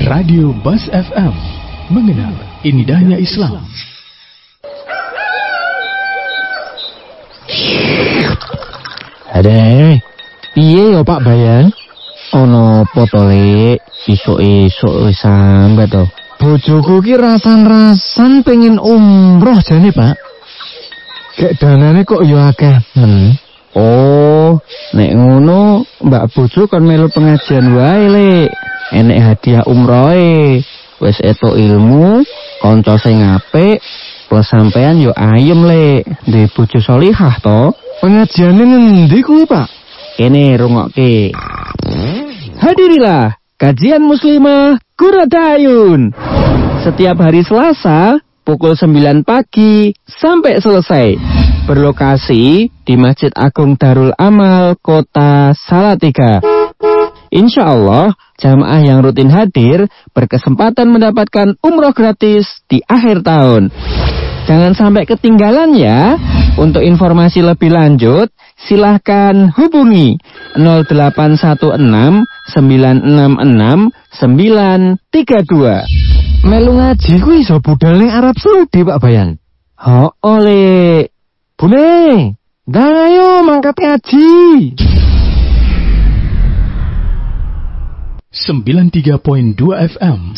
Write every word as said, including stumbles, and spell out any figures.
Radio Bas F M, mengenal indahnya Islam. Ade, piye yo Pak Bayan? Ono potole isuk-isuk wis sampe to. Bojoku ki rasan-rasan pengen umroh jane, Pak. Gek danane kok yo akeh. Hmm. Oh, nek ngono Mbak bojo kon melu pengajian wae, Lek. Enek hadiah umrohe. Wis etuk ilmu, kanca sing apik, plus sampean yo ayem, Lek. Duwe bojo salihah to. Pengajiane ngendi kuwi, Pak? Kene rungokke. Hadirilah kajian muslimah Quratayun. Setiap hari Selasa pukul sembilan pagi sampai selesai. Berlokasi di Masjid Agung Darul Amal Kota Salatiga. Insya Allah jamaah yang rutin hadir berkesempatan mendapatkan umroh gratis di akhir tahun. Jangan sampai ketinggalan ya. Untuk informasi lebih lanjut silahkan hubungi nol delapan satu enam sembilan enam enam sembilan tiga dua. Melu ngaji kuwi iso budal ning Arab Saudi, Pak Bayan. Ho oleh Bune, ndang ayo mangkat ngaji. sembilan puluh tiga koma dua F M